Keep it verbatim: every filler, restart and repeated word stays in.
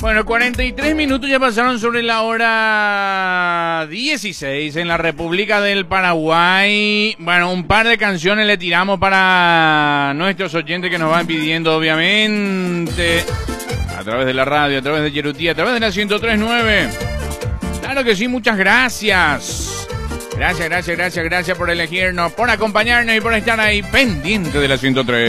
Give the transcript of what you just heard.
Bueno, cuarenta y tres minutos ya pasaron sobre la hora dieciséis en la República del Paraguay. Bueno, un par de canciones le tiramos para nuestros oyentes que nos van pidiendo, obviamente, a través de la radio, a través de Yerutí, a través de la ciento tres punto nueve. Claro que sí, muchas gracias. Gracias, gracias, gracias, gracias por elegirnos, por acompañarnos y por estar ahí pendiente de la ciento tres.